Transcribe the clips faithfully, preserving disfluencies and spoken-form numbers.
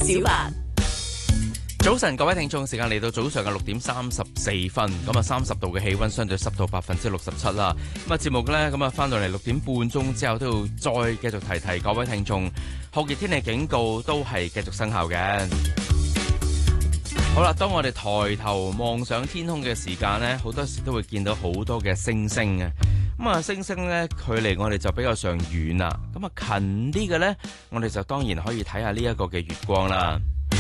小白。 早晨，各位聽眾，時間嚟到早上嘅六點三十四分，咁啊三十度嘅氣溫，相對濕度百分之六十七啦。咁啊節目咧，咁啊翻到嚟六點半鐘之後，都要再繼續提提各位聽眾，酷熱天氣警告都係繼續生效嘅。好啦，當我哋抬頭望上天空嘅時間呢，好多時都會見到好多嘅星星嘅。咁啊，星星呢，距離我哋就比較上遠啦。咁啊，近啲嘅呢，我哋就當然可以睇下呢一個嘅月光啦。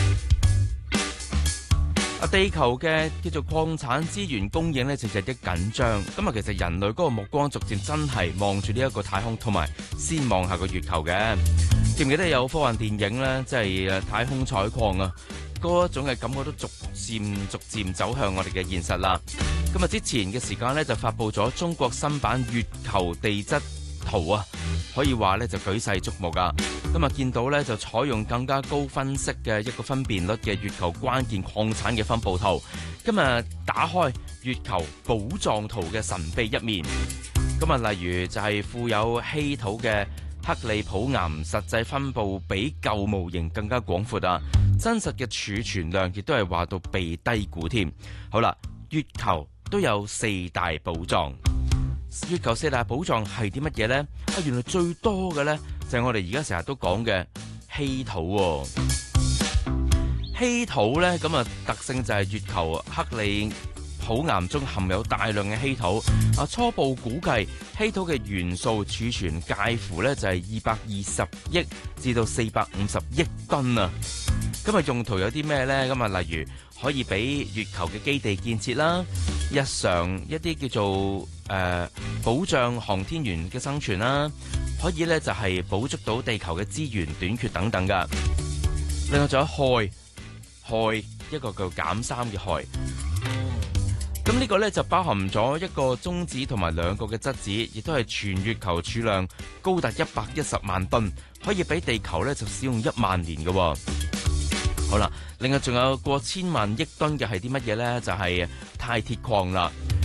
啊，地球嘅叫做礦產資源供應呢，就日益緊張。咁啊，其實人類嗰個目光逐漸真係望住呢一個太空，同埋先望下個月球嘅。記唔記得有科幻電影呢？即係太空採礦啊？嗰種嘅感覺都逐漸逐漸走向我哋嘅現實啦。咁啊，之前嘅時間呢，就發布咗中國新版月球地質圖啊，可以話呢就舉世矚目噶。咁啊，見到呢，就採用更加高分析嘅一個分辨率嘅月球關鍵礦產嘅分佈圖。今日打開月球寶藏圖嘅神秘一面。咁啊，例如就係富有稀土嘅克里普岩實際分佈比舊模型更加廣闊啊！真實嘅儲存量亦都係話到被低估添。好啦，月球都有四大寶藏。月球四大寶藏係啲乜嘢呢？啊，原來最多嘅呢，就係我哋而家成日都講嘅稀土喎。稀土呢，咁啊特性就係月球克里普岩中含有大量嘅稀土。啊，初步估計稀土嘅元素儲存介乎呢，就係二百二十億至到四百五十億噸啊。咁啊，用途有啲咩呢？咁啊，例如可以俾月球嘅基地建設啦，日常一啲叫做誒、呃、保障航天員嘅生存啦，可以呢就係補足到地球嘅資源短缺等等噶。另外仲有氦，氦一個叫減三嘅氦。咁呢個呢，就包含咗一個中子同埋兩個嘅質子，亦都係全月球儲量高達一百一十萬噸，可以俾地球呢就使用一萬年嘅。好啦，另外仲有過千萬億噸嘅係啲乜嘢呢？就係鈦鐵礦啦。